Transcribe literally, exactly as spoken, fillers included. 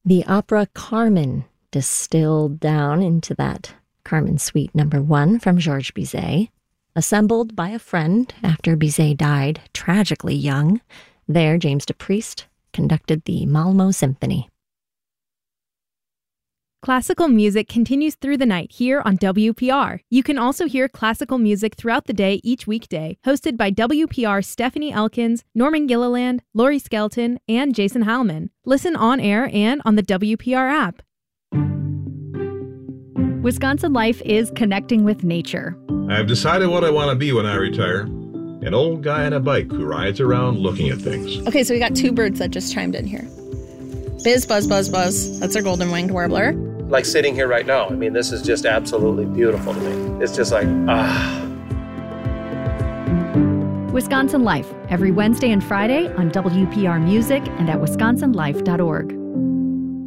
The opera Carmen, distilled down into that Carmen Suite number one from Georges Bizet, assembled by a friend after Bizet died tragically young. There, James DePriest conducted the Malmo Symphony. Classical music continues through the night here on W P R. You can also hear classical music throughout the day each weekday, hosted by W P R's Stephanie Elkins, Norman Gilliland, Laurie Skelton, and Jason Heilman. Listen on air and on the W P R app. Wisconsin Life is connecting with nature. I've decided what I want to be when I retire. An old guy on a bike who rides around looking at things. Okay, so we got two birds that just chimed in here. Biz, buzz, buzz, buzz. That's our golden-winged warbler. Like sitting here right now. I mean, this is just absolutely beautiful to me. It's just like, ah. Wisconsin Life, every Wednesday and Friday on W P R Music and at wisconsin life dot org.